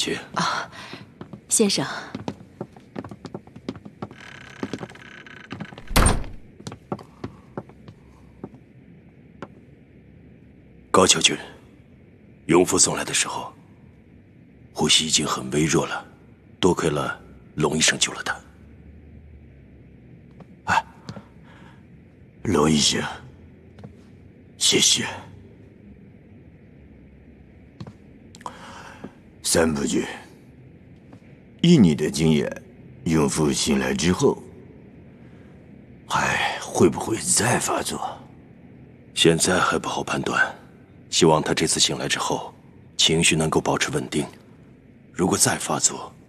去。 啊，先生。 高桥君，永福送来的时候，呼吸已经很微弱了，多亏了龙医生救了他。 哎，龙医生，谢谢。三伯爵，以你的经验，永福醒来之后，还会不会再发作？ 现在还不好判断。希望他这次醒来之后，情绪能够保持稳定。如果再发作，